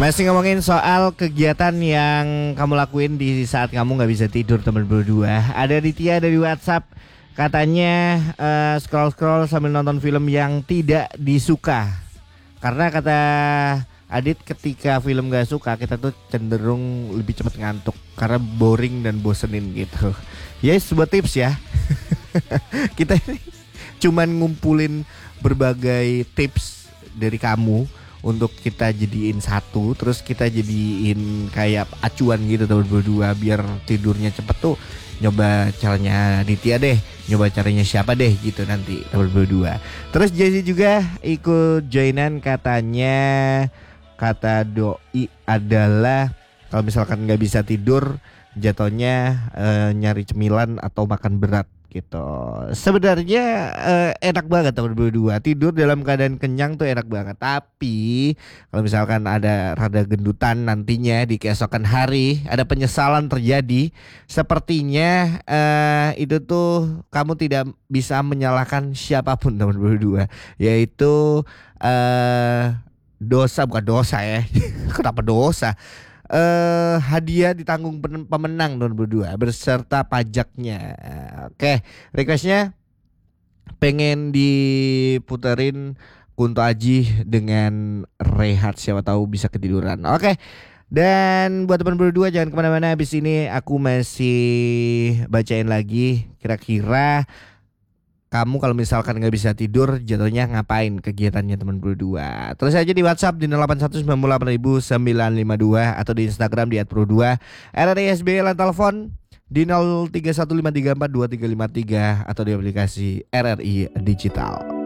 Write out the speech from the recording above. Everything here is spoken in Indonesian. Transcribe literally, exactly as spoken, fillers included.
Masih ngomongin soal kegiatan yang kamu lakuin di saat kamu nggak bisa tidur teman berdua. Ada Ditya dari WhatsApp, katanya uh, scroll-scroll sambil nonton film yang tidak disuka. Karena kata Adit, ketika film gak suka kita tuh cenderung lebih cepat ngantuk karena boring dan bosenin gitu. Ya sebuah tips ya. Kita ini cuman ngumpulin berbagai tips dari kamu untuk kita jadiin satu, terus kita jadiin kayak acuan gitu teman berdua biar tidurnya cepet tuh. Nyoba caranya Ditya deh, nyoba caranya siapa deh gitu nanti teman berdua. Terus Jesse juga ikut joinan, katanya kata doi adalah kalau misalkan nggak bisa tidur jatuhnya eh, nyari cemilan atau makan berat gitu. Sebenarnya eh, enak banget teman berdua, tidur dalam keadaan kenyang tuh enak banget. Tapi kalau misalkan ada rada gendutan nantinya di keesokan hari, ada penyesalan terjadi, sepertinya eh, itu tuh kamu tidak bisa menyalahkan siapapun teman berdua, yaitu eh, dosa, bukan dosa ya. Kenapa dosa? Eh, hadiah ditanggung pen- pemenang nomor berdua berserta pajaknya. Oke, requestnya pengen diputerin Kunto Aji dengan Rehat, siapa tahu bisa ketiduran. Oke. Dan buat teman berdua jangan kemana-mana, habis ini aku masih bacain lagi kira-kira kamu kalau misalkan gak bisa tidur jatuhnya ngapain kegiatannya teman berdua. Terus aja di WhatsApp di nol delapan satu sembilan delapan nol nol sembilan lima dua atau di Instagram di et pro dua, R R I S B lan telepon di nol tiga satu lima tiga empat dua tiga lima tiga atau di aplikasi R R I Digital.